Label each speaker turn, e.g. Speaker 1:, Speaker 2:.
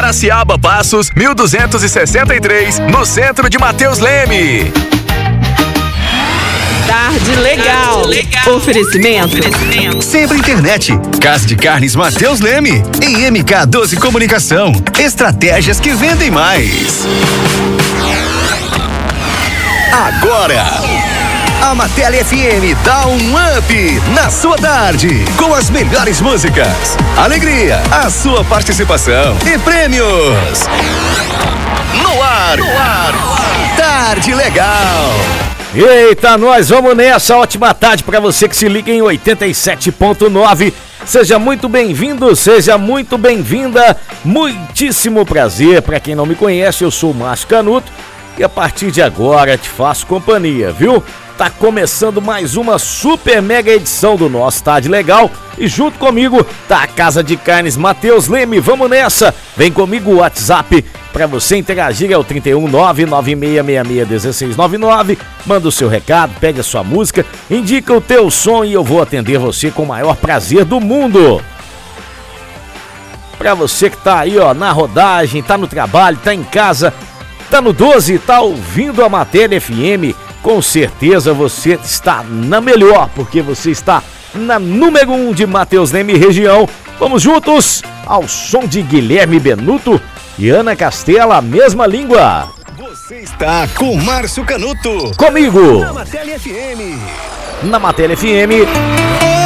Speaker 1: Araciaba Passos, 1263, no centro de Matheus Leme.
Speaker 2: Tarde legal. Oferecimento.
Speaker 3: Sempre Internet. Casa de Carnes Matheus Leme. E MK12 Comunicação. Estratégias que vendem mais. Agora, a Matele FM dá um up na sua tarde, com as melhores músicas, alegria, a sua participação e prêmios. No ar. Tarde Legal.
Speaker 4: Eita, nós vamos nessa. Ótima tarde para você que se liga em 87.9. Seja muito bem-vindo, seja muito bem-vinda. Muitíssimo prazer. Para quem não me conhece, eu sou o Márcio Canuto e a partir de agora te faço companhia, viu? Tá começando mais uma super mega edição do nosso Tarde Legal e junto comigo tá a Casa de Carnes Matheus Leme. Vamos nessa! Vem comigo, o WhatsApp para você interagir é o 31996661699. Manda o seu recado, pede a sua música, indica o teu som e eu vou atender você com o maior prazer do mundo. Para você que tá aí, ó, na rodagem, tá no trabalho, tá em casa, tá no 12, tá ouvindo a Matele FM, com certeza você está na melhor, porque você está na número 1 de Matheus Leme região. Vamos juntos ao som de Guilherme Benuto e Ana Castela, a mesma língua.
Speaker 3: Você está com Márcio Canuto.
Speaker 4: Comigo.
Speaker 3: Na Matele FM.
Speaker 4: Na Matele FM.